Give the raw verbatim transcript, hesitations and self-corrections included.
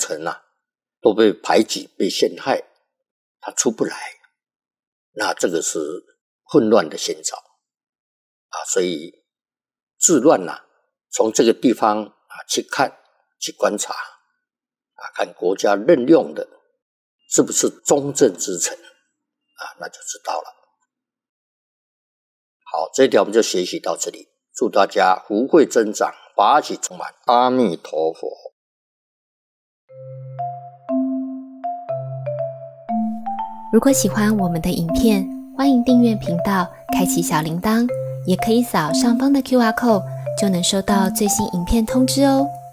臣啊都被排挤被陷害，他出不来，那这个是混乱的先兆啊。所以治乱啊从这个地方啊去看去观察啊，看国家任用的是不是忠正之臣啊，那就知道了。好，这一条我们就学习到这里，祝大家福慧增长，法喜充满，阿弥陀佛。 如果喜欢我们的影片，欢迎订阅频道，开启小铃铛，也可以扫上方的 Q R code， 就能收到最新影片通知哦。